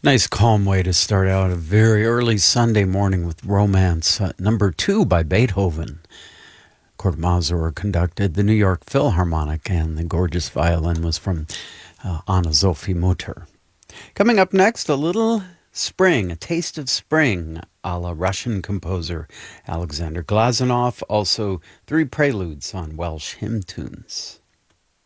Nice calm way to start out a very early Sunday morning with Romance, number 2 by Beethoven. Kurt Masur conducted the New York Philharmonic, and the gorgeous violin was from Anna Sophie Mutter. Coming up next, a little spring, a taste of spring, a la Russian composer Alexander Glazunov, also 3 preludes on Welsh hymn tunes.